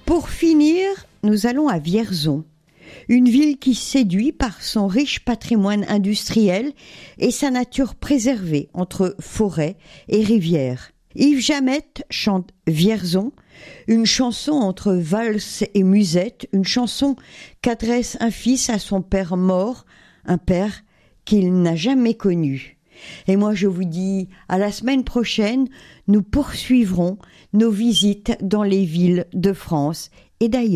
Pour finir, nous allons à Vierzon, une ville qui séduit par son riche patrimoine industriel et sa nature préservée entre forêt et rivière. Yves Jamette chante Vierzon, une chanson entre valse et musette, une chanson qu'adresse un fils à son père mort, un père qu'il n'a jamais connu. Et moi je vous dis à la semaine prochaine, nous poursuivrons nos visites dans les villes de France et d'ailleurs.